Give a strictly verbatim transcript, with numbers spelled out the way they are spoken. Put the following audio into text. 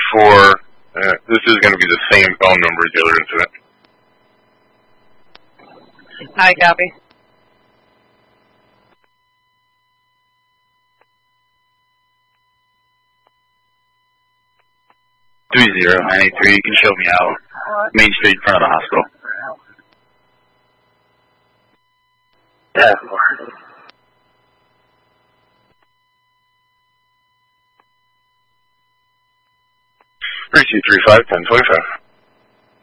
four. Uh, this is going to be the same phone number as the other incident. Hi, copy. Three zero nine eight three. You can show me out. Main Street in front of the hospital. Yeah. three two three five ten twenty five.